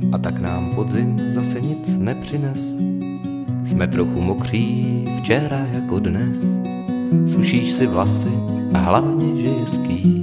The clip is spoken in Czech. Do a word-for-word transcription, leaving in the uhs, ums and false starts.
a tak nám podzim zase nic nepřines. Jsme trochu mokří, včera jako dnes, sušíš si vlasy a hlavně, že je ský.